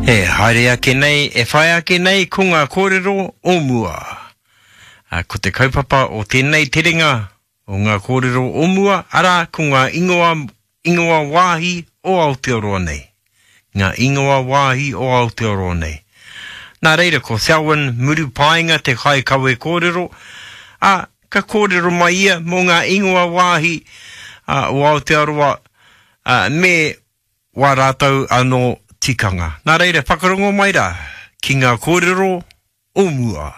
He haere ake nei, e whae ake nei ko ngā kōrero o mua. Ko te kaupapa o tēnei terenga o ngā kōrero o mua, ara ko ngā ingoa wāhi o Aotearoa nei. Ngā ingoa wāhi o Aotearoa nei. Nā reira ko Selwyn muru painga te kai kawe kōrero, ka kōrero mai ia mō ngā ingoa wāhi o Aotearoa me wā rātau anō tikanga. Nā reira, whakarongo mai rā, ki ngā kōrero o mua.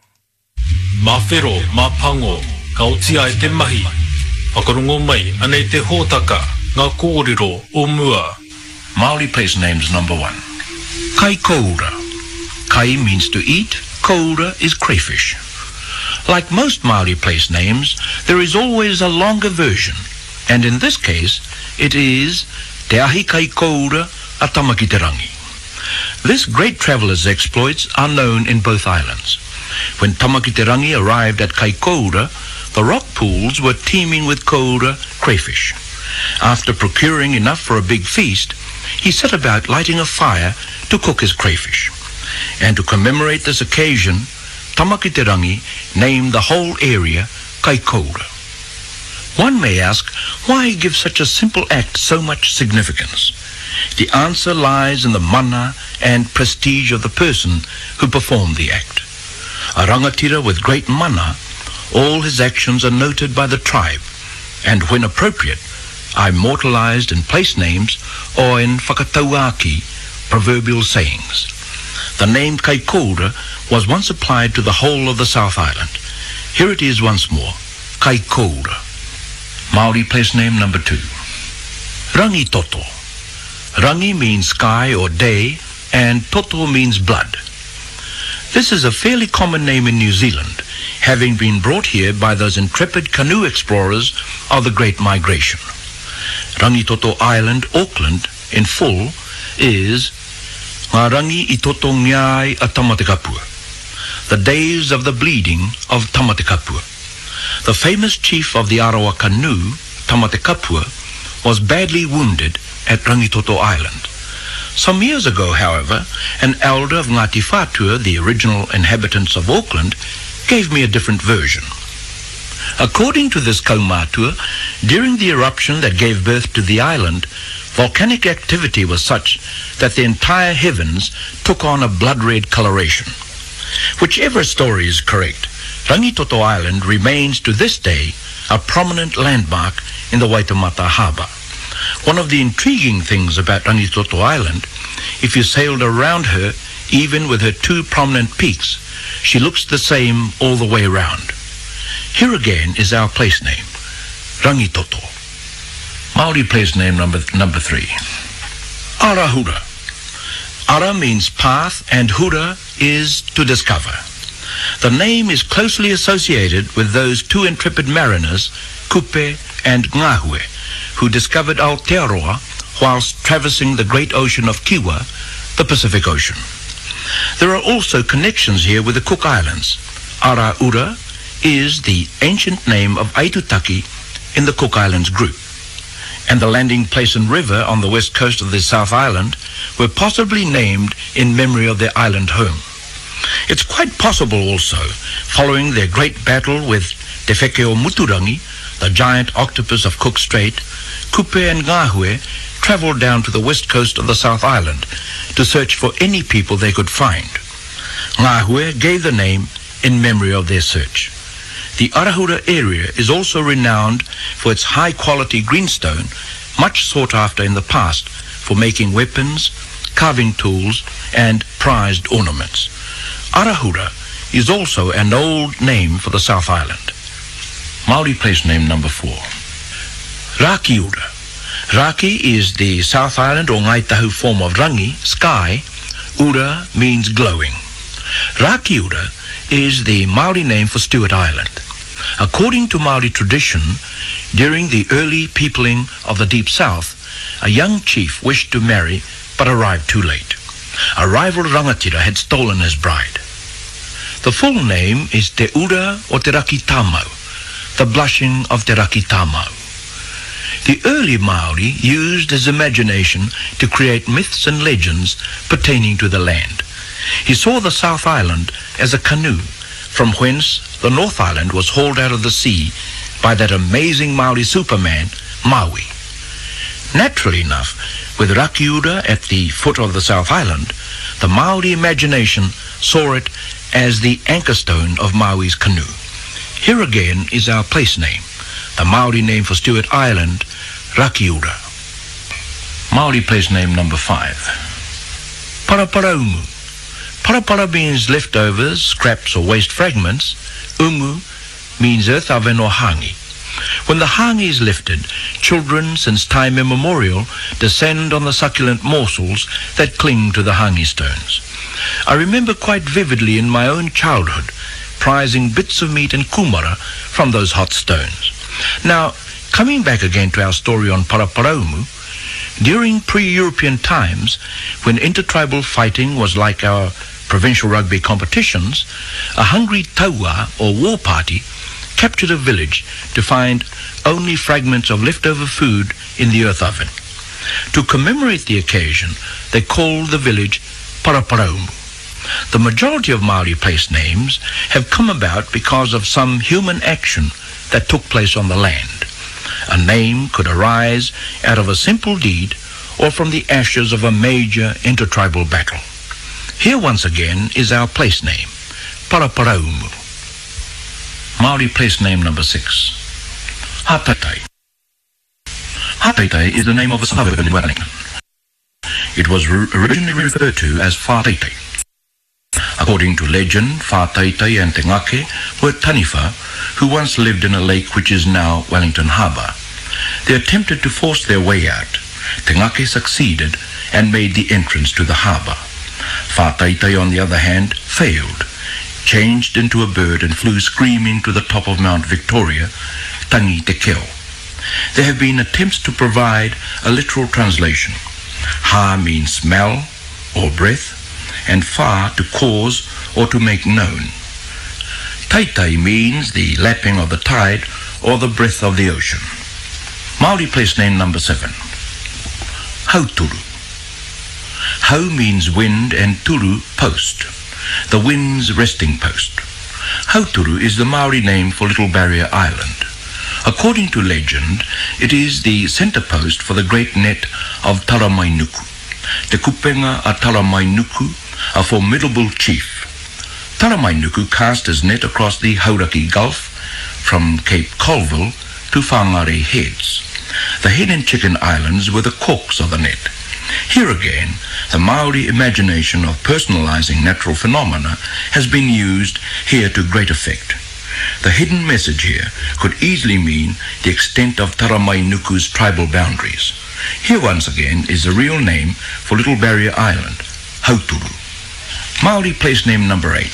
Mā whero, mā pango, ka otia e te mahi. Whakarongo mai, anei te hōtaka, ngā kōrero o mua. Māori place names number 1. Kai koura. Kai means to eat, koura is crayfish. Like most Māori place names, there is always a longer version, and in this case, it is Te ahi kai koura a Tamakiterangi. This great traveller's exploits are known in both islands. When Tamakiterangi arrived at Kaikoura, the rock pools were teeming with koura crayfish. After procuring enough for a big feast, he set about lighting a fire to cook his crayfish. And to commemorate this occasion, Tamakiterangi named the whole area Kaikoura. One may ask, why give such a simple act so much significance? The answer lies in the mana and prestige of the person who performed the act. A rangatira with great mana, all his actions are noted by the tribe, and when appropriate, are immortalized in place names or in whakatauaki, proverbial sayings. The name Kaikoura was once applied to the whole of the South Island. Here it is once more, Kaikoura. Māori place name number 2. Rangi Toto. Rangi means sky or day, and Toto means blood. This is a fairly common name in New Zealand, having been brought here by those intrepid canoe explorers of the Great Migration. Rangi Toto Island, Auckland, in full, is Ngā rangi I toto ngiai a Tamatekapua, the days of the bleeding of Tamatekapua. The famous chief of the Arawa canoe, Tamatekapua, was badly wounded at Rangitoto Island. Some years ago, however, an elder of Ngāti Whātua, the original inhabitants of Auckland, gave me a different version. According to this kaumātua, during the eruption that gave birth to the island, volcanic activity was such that the entire heavens took on a blood-red coloration. Whichever story is correct, Rangitoto Island remains to this day a prominent landmark in the Waitemata Harbour. One of the intriguing things about Rangitoto Island, if you sailed around her, even with her 2 prominent peaks, she looks the same all the way around. Here again is our place name, Rangitoto. Māori place name number 3. Arahura. Ara means path and hura is to discover. The name is closely associated with those 2 intrepid mariners, Kupe and Ngahue, who discovered Aotearoa whilst traversing the great ocean of Kiwa, the Pacific Ocean. There are also connections here with the Cook Islands. Araura is the ancient name of Aitutaki in the Cook Islands group, and the landing place and river on the west coast of the South Island were possibly named in memory of their island home. It's quite possible also, following their great battle with Te Whekeo Muturangi, the giant octopus of Cook Strait, Kupe and Ngahue travelled down to the west coast of the South Island to search for any people they could find. Ngahue gave the name in memory of their search. The Arahura area is also renowned for its high-quality greenstone, much sought after in the past for making weapons, carving tools, and prized ornaments. Arahura is also an old name for the South Island. Māori place name number 4. Rakiura. Raki is the South Island or Ngaitahu form of rangi, sky. Ura means glowing. Rakiura is the Māori name for Stewart Island. According to Māori tradition, during the early peopling of the Deep South, a young chief wished to marry but arrived too late. A rival rangatira had stolen his bride. The full name is Te Ura o Te Raki Tamau, the blushing of Te Raki Tamau. The early Maori used his imagination to create myths and legends pertaining to the land. He saw the South Island as a canoe, from whence the North Island was hauled out of the sea by that amazing Maori superman, Maui. Naturally enough, with Rakiura at the foot of the South Island, the Maori imagination saw it as the anchor stone of Maui's canoe. Here again is our place name, the Maori name for Stewart Island, Rakiura. Maori place name number 5. Paraparaumu. Parapara means leftovers, scraps or waste fragments. Umu means earth oven or hangi. When the hangi is lifted, children since time immemorial descend on the succulent morsels that cling to the hangi stones. I remember quite vividly in my own childhood prizing bits of meat and kumara from those hot stones. Now, coming back again to our story on Paraparaumu, during pre-European times, when intertribal fighting was like our provincial rugby competitions, a hungry taua or war party captured a village to find only fragments of leftover food in the earth oven. To commemorate the occasion, they called the village Paraparaumu. The majority of Maori place names have come about because of some human action that took place on the land. A name could arise out of a simple deed or from the ashes of a major intertribal battle. Here once again is our place name, Paraparaumu. Maori place name number 6. Hataitai. Hataitai is the name of a suburb in Wellington. It was originally referred to as Whātaitai. According to legend, Whātaitai and Te Ngake were taniwha who once lived in a lake which is now Wellington Harbour. They attempted to force their way out. Te Ngake succeeded and made the entrance to the harbour. Whātaitai, on the other hand, failed, changed into a bird and flew screaming to the top of Mount Victoria, Tangi Te Keo. There have been attempts to provide a literal translation. Ha means smell or breath, and Wha to cause or to make known. Taitai means the lapping of the tide or the breath of the ocean. Maori place name number 7. Hauturu. Hau means wind and turu, post. The wind's resting post. Hauturu is the Maori name for Little Barrier Island. According to legend, it is the centre post for the great net of Taramainuku. Te Kupenga a Taramainuku, a formidable chief. Taramainuku cast his net across the Hauraki Gulf from Cape Colville to Whangare Heads. The Hen and Chicken Islands were the corks of the net. Here again, the Maori imagination of personalizing natural phenomena has been used here to great effect. The hidden message here could easily mean the extent of Taramainuku's tribal boundaries. Here once again is the real name for Little Barrier Island, Hauturu. Maori place name number 8.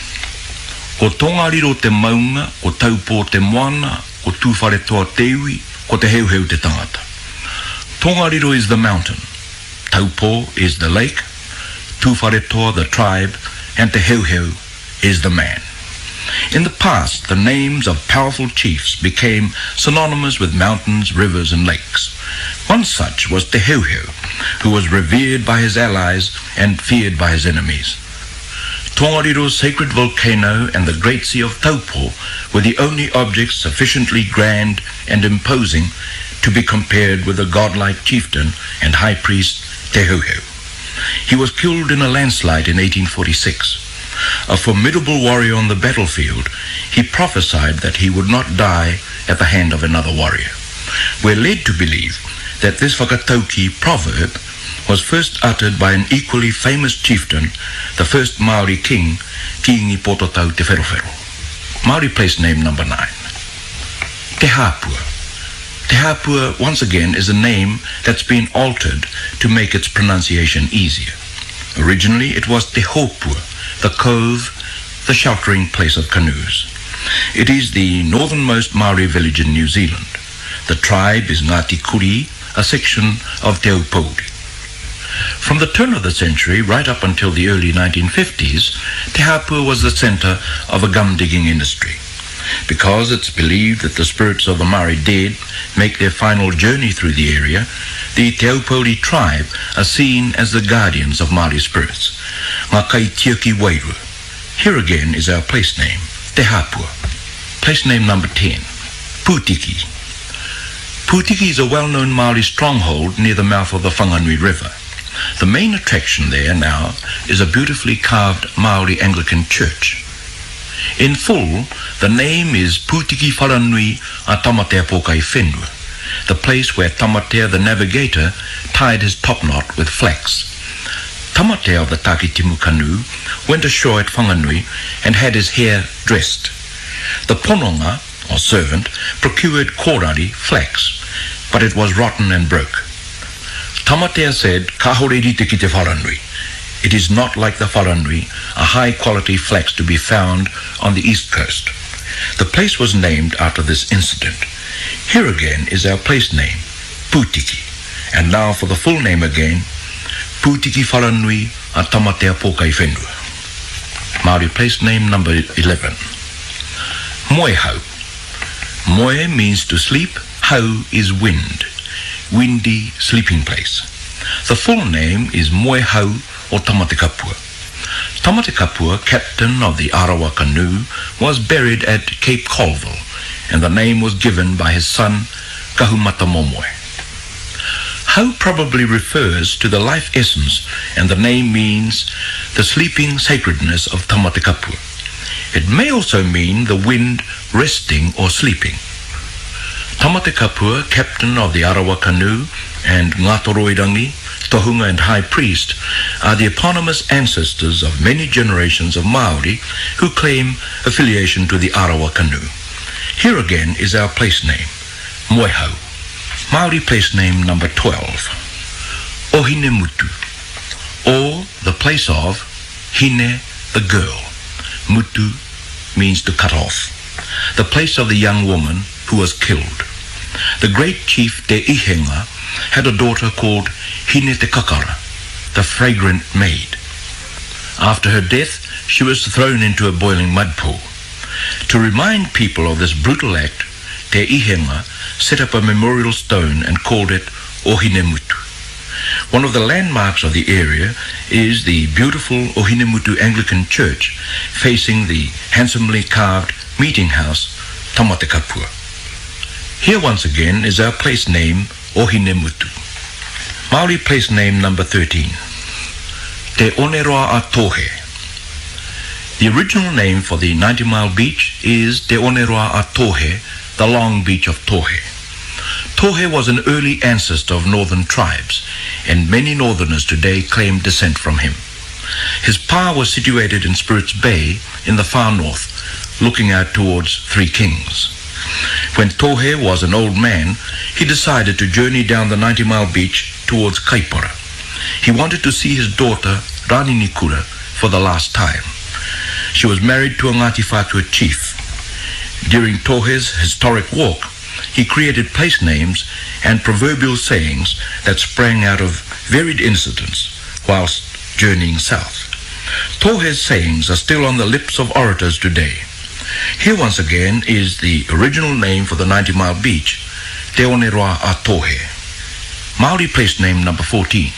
Ko Tongariro te maunga, ko Taupo te moana, ko Tūwhare toa Tewi, ko te heuheu te tangata. Tongariro is the mountain, Taupo is the lake, Tūwhare toa the tribe, and te heuheu is the man. In the past, the names of powerful chiefs became synonymous with mountains, rivers, and lakes. One such was Te Heuheu, who was revered by his allies and feared by his enemies. Tongariro's sacred volcano and the great sea of Taupo were the only objects sufficiently grand and imposing to be compared with the godlike chieftain and high priest Te Heuheu. He was killed in a landslide in 1846. A formidable warrior on the battlefield, he prophesied that he would not die at the hand of another warrior. We're led to believe that this Whakatauki proverb was first uttered by an equally famous chieftain, the first Maori king, Kiingi Pototau Te Wherowhero. Maori place name number 9. Te Hapua. Te Hapua, once again, is a name that's been altered to make its pronunciation easier. Originally, it was Te Hopua, the cove, the sheltering place of canoes. It is the northernmost Maori village in New Zealand. The tribe is Ngāti Kuri, a section of Te Upori. From the turn of the century right up until the early 1950s, Te Hapua was the centre of a gum-digging industry. Because it's believed that the spirits of the Maori dead make their final journey through the area, the Te Aupōuri tribe are seen as the guardians of Maori spirits. Ngā kai Tiaki Wairu. Here again is our place name, Te Hapua. Place name number 10, Pūtiki. Pūtiki is a well-known Maori stronghold near the mouth of the Whanganui River. The main attraction there now is a beautifully carved Maori Anglican church. In full, the name is Pūtiki Wharanui a Tamatea Pōkai Whenua, the place where Tamatea the navigator tied his topknot with flax. Tamatea of the Takitimu canoe went ashore at Whanganui and had his hair dressed. The pononga, or servant, procured korari, flax, but it was rotten and broke. Tamatea said, "Ka horeri te ki te wharanui." It is not like the wharanui, a high-quality flax to be found on the east coast. The place was named after this incident. Here again is our place name, Pūtiki. And now for the full name again, Pūtiki Wharanui a Tamatea Pōkai Whenua. Māori place name number 11. Moehau. Moe means to sleep, hau is wind. Windy sleeping place. The full name is Moehau or Tamate Kapua. Tamate Kapua, captain of the Arawa canoe, was buried at Cape Colville, and the name was given by his son, Kahumata Momoe. Hau probably refers to the life essence, and the name means the sleeping sacredness of Tamate Kapua. It may also mean the wind resting or sleeping. Tamate Kapua, captain of the Arawa canoe, and Ngatoroirangi, Tohunga and High Priest are the eponymous ancestors of many generations of Maori who claim affiliation to the Arawa canoe. Here again is our place name, Moehau. Maori place name number 12, Ohinemutu, or the place of Hine, the girl. Mutu means to cut off. The place of the young woman who was killed. The great chief Te Ihenga had a daughter called Hine Te Kakara, the fragrant maid. After her death, she was thrown into a boiling mud pool. To remind people of this brutal act, Te Ihenga set up a memorial stone and called it Ohinemutu. One of the landmarks of the area is the beautiful Ohinemutu Anglican Church facing the handsomely carved meeting house, Tamate Kapua. Here once again is our place name, Ohinemutu. Maori place name number 13, Te Oneroa a Tohe. The original name for the 90-mile beach is Te Oneroa a Tohe, the long beach of Tohe. Tohe was an early ancestor of northern tribes, and many northerners today claim descent from him. His pa was situated in Spirits Bay in the far north, looking out towards Three Kings. When Tohe was an old man, he decided to journey down the 90-mile beach towards Kaipara. He wanted to see his daughter, Rani Nikura, for the last time. She was married to a Ngāti Whātua chief. During Tohe's historic walk, he created place names and proverbial sayings that sprang out of varied incidents whilst journeying south. Tohe's sayings are still on the lips of orators today. Here once again is the original name for the 90-mile beach, Te Oneroa a Tohe. Maori place name number 14.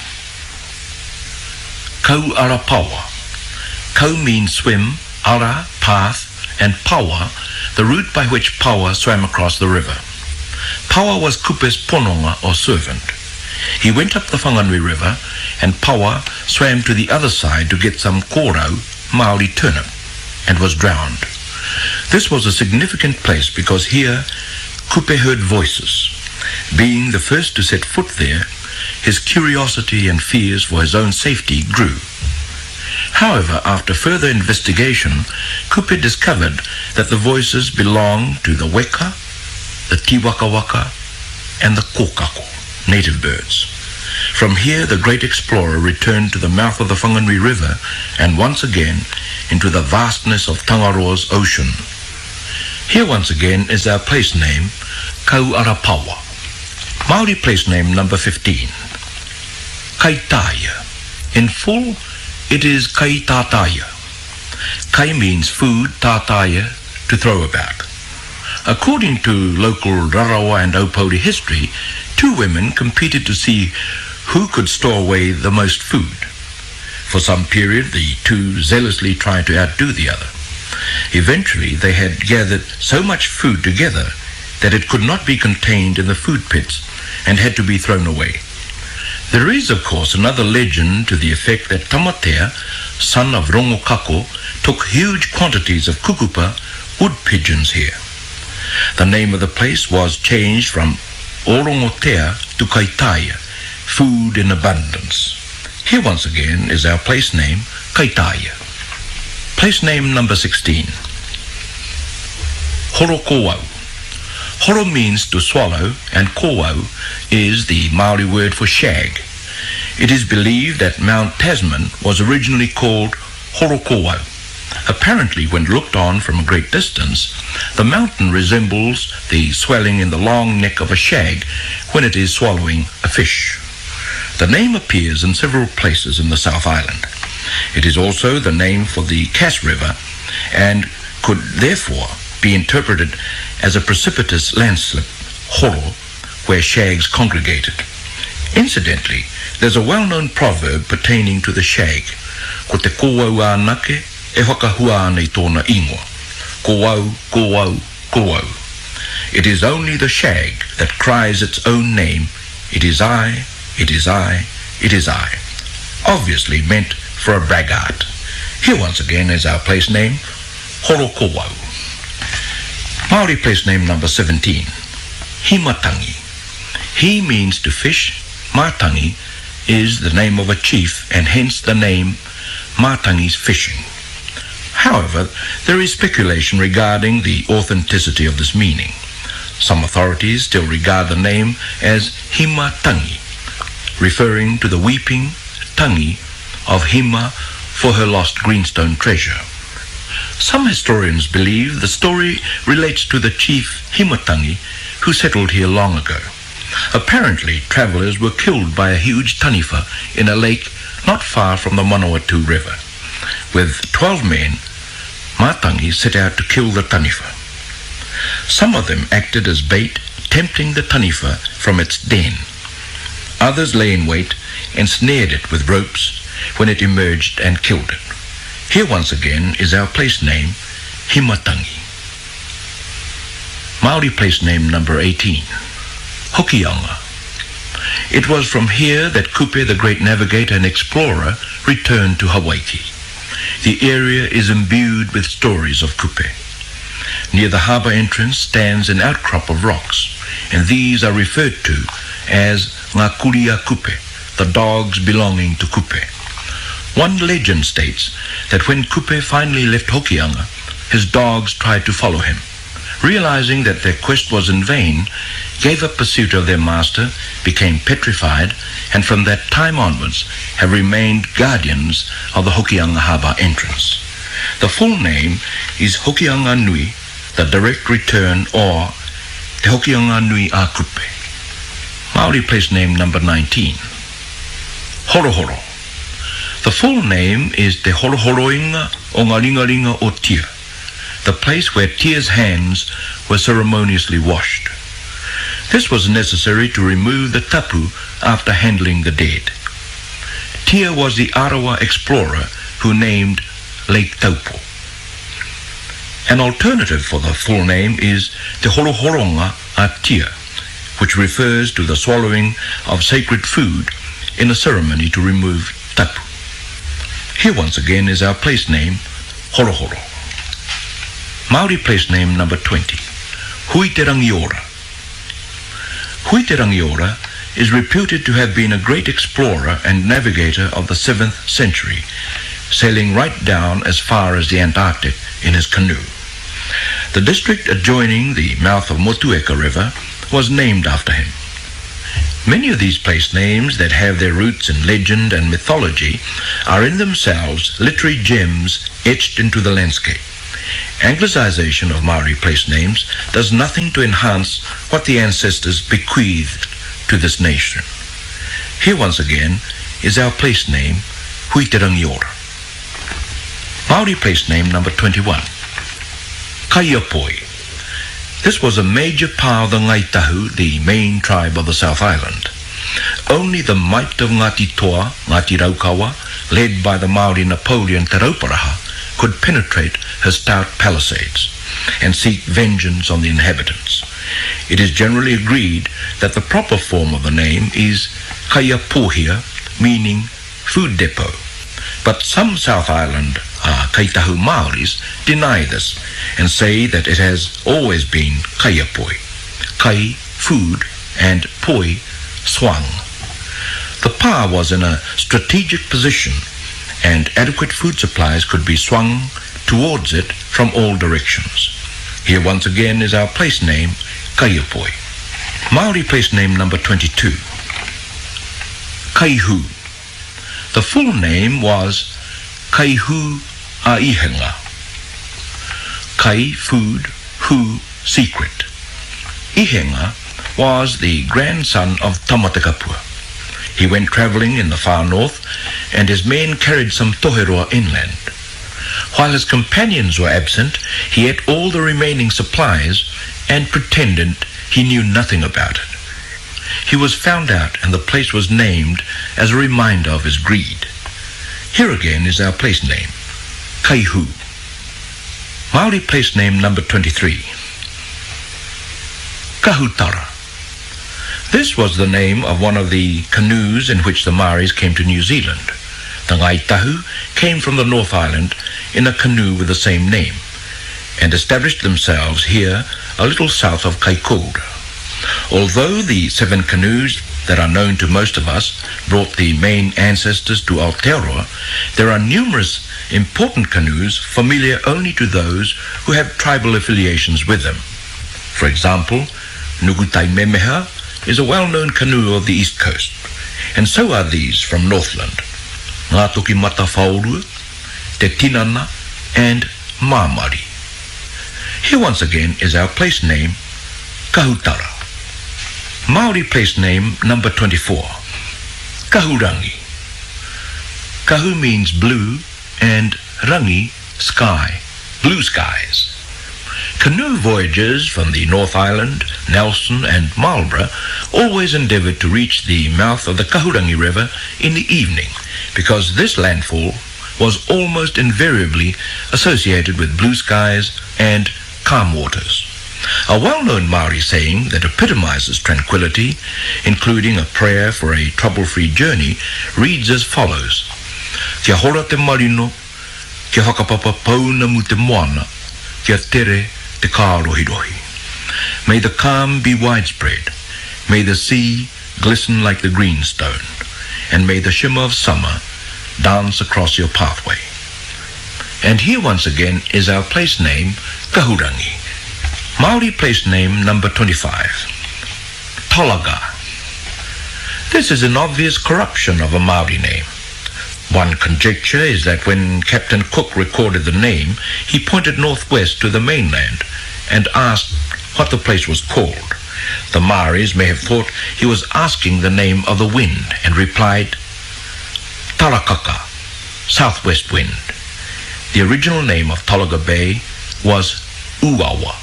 Kau ara paua. Kau means swim, ara, path, and paua, the route by which Paua swam across the river. Paua was Kupe's pononga or servant. He went up the Whanganui River, and Paua swam to the other side to get some korau, Maori turnip, and was drowned. This was a significant place because here Kupe heard voices. Being the first to set foot there, his curiosity and fears for his own safety grew. However, after further investigation, Kupe discovered that the voices belonged to the weka, the tiwakawaka, and the kokako, native birds. From here, the great explorer returned to the mouth of the Whanganui River and once again into the vastness of Tangaroa's ocean. Here once again is our place name, Kauarapawa. Maori place name number 15, Kaitaya. In full, it is Kaitataya. Kai means food, tataya, to throw about. According to local Rarawa and Opori history, two women competed to see who could store away the most food. For some period, the two zealously tried to outdo the other. Eventually, they had gathered so much food together that it could not be contained in the food pits and had to be thrown away. There is, of course, another legend to the effect that Tamatea, son of Rongokako, took huge quantities of kukupa, wood pigeons, here. The name of the place was changed from Orongotea to Kaitaia, food in abundance. Here once again is our place name, Kaitaia. Place name number 16. Horokowau. Horo means to swallow, and kowau is the Maori word for shag. It is believed that Mount Tasman was originally called Horokowau. Apparently, when looked on from a great distance, the mountain resembles the swelling in the long neck of a shag when it is swallowing a fish. The name appears in several places in the South Island. It is also the name for the Cass River and could therefore be interpreted as a precipitous landslip, horo, where shags congregated. Incidentally, there's a well-known proverb pertaining to the shag. Ko te kowau anake, e whakahua nei tōna ingoa. Kowau, kowau, kowau. It is only the shag that cries its own name. It is I, it is I, it is I. Obviously meant for a braggart. Here once again is our place name, Horokowau. Maori place name number 17, Himatangi. He means to fish. Matangi is the name of a chief, and hence the name Matangi's fishing. However, there is speculation regarding the authenticity of this meaning. Some authorities still regard the name as Himatangi, referring to the weeping tangi of Hima for her lost greenstone treasure. Some historians believe the story relates to the chief Himatangi who settled here long ago. Apparently, travelers were killed by a huge taniwha in a lake not far from the Manawatu River. With 12 men, Matangi set out to kill the taniwha. Some of them acted as bait, tempting the taniwha from its den. Others lay in wait and snared it with ropes when it emerged and killed it. Here once again is our place name, Himatangi. Maori place name number 18, Hokianga. It was from here that Kupe, the great navigator and explorer, returned to Hawaii. The area is imbued with stories of Kupe. Near the harbour entrance stands an outcrop of rocks, and these are referred to as Ngā Kuria Kupe, the dogs belonging to Kupe. One legend states that when Kupe finally left Hokianga, his dogs tried to follow him. Realizing that their quest was in vain, gave up pursuit of their master, became petrified, and from that time onwards have remained guardians of the Hokianga harbour entrance. The full name is Hokianga Nui, the direct return, or Te Hokianga Nui a Kupe. Maori place name number 19, Horohoro. The full name is Te Holohoroinga o Ngā Ringaringa o Tia, the place where Tia's hands were ceremoniously washed. This was necessary to remove the tapu after handling the dead. Tia was the Arawa explorer who named Lake Taupo. An alternative for the full name is Te Horohoronga a Tia, which refers to the swallowing of sacred food in a ceremony to remove tapu. Here once again is our place name, Horohoro. Maori place name number 20, Huiterangiora. Huiterangiora is reputed to have been a great explorer and navigator of the 7th century, sailing right down as far as the Antarctic in his canoe. The district adjoining the mouth of Motueka River was named after him. Many of these place names that have their roots in legend and mythology are in themselves literary gems etched into the landscape. Anglicization of Maori place names does nothing to enhance what the ancestors bequeathed to this nation. Here once again is our place name, Huiterangiora. Maori place name number 21, Kaiapoi. This was a major power of the Ngaitahu, the main tribe of the South Island. Only the might of Ngati Toa, Ngati Raukawa, led by the Maori Napoleon Te Rauparaha, could penetrate her stout palisades and seek vengeance on the inhabitants. It is generally agreed that the proper form of the name is Kaiapohia, meaning food depot. But some South Island Kaitahu Maoris deny this and say that it has always been Kaiapoi, Kai, food, and Poi, swang. The pa was in a strategic position and adequate food supplies could be swung towards it from all directions. Here once again is our place name, Kaiapoi. Maori place name number 22, Kaihu. The full name was Kaihu Aihenga. Kai, food, hu, secret. Ihenga was the grandson of Tamatekapua. He went travelling in the far north, and his men carried some toheroa inland. While his companions were absent, he ate all the remaining supplies and pretended he knew nothing about it. He was found out, and the place was named as a reminder of his greed. Here again is our place name, Kaihu. Maori place name number 23, Kahutara. This was the name of one of the canoes in which the Maoris came to New Zealand. The Ngaitahu came from the North Island in a canoe with the same name and established themselves here a little south of Kaikoura. Although the 7 canoes that are known to most of us brought the main ancestors to Aotearoa, there are numerous important canoes familiar only to those who have tribal affiliations with them. For example, Nugutai Memeha is a well-known canoe of the East Coast, and so are these from Northland, Ngātoki Mata Whaurua, Te Tinana, and Māmari. Here once again is our place name, Kahutara. Maori place name number 24, Kahurangi. Kahu means blue and rangi, sky, blue skies. Canoe voyagers from the North Island, Nelson and Marlborough always endeavoured to reach the mouth of the Kahurangi River in the evening because this landfall was almost invariably associated with blue skies and calm waters. A well-known Maori saying that epitomizes tranquility, including a prayer for a trouble-free journey, reads as follows: Kia hora te marino, kia whakapapa pauna mu te moana, kia tere te kārohirohi. May the calm be widespread, may the sea glisten like the greenstone, and may the shimmer of summer dance across your pathway. And here once again is our place name, Kahurangi. Maori place name number 25, Tolaga. This is an obvious corruption of a Maori name. One conjecture is that when Captain Cook recorded the name, he pointed northwest to the mainland and asked what the place was called. The Maoris may have thought he was asking the name of the wind and replied, Tarakaka, southwest wind. The original name of Tolaga Bay was Uawa.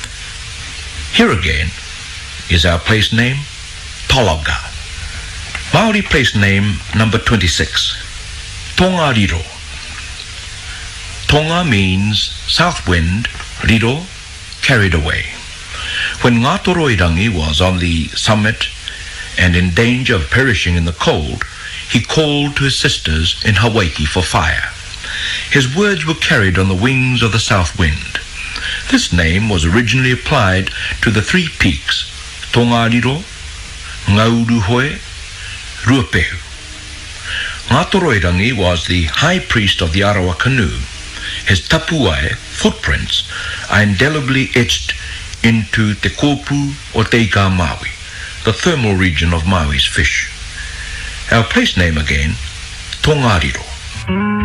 Here again is our place name, Tolaga. Maori place name number 26, Tongariro. Tonga means south wind, riro, carried away. When Ngātoroirangi was on the summit and in danger of perishing in the cold, he called to his sisters in Hawaii for fire. His words were carried on the wings of the south wind. This name was originally applied to the 3 peaks, Tongariro, Ngauruhoe, Ruapehu. Ngātoroirangi was the high priest of the Arawa canoe. His tapuae, footprints, are indelibly etched into Te Kopu or Teika Maui, the thermal region of Maui's fish. Our place name again, Tongariro.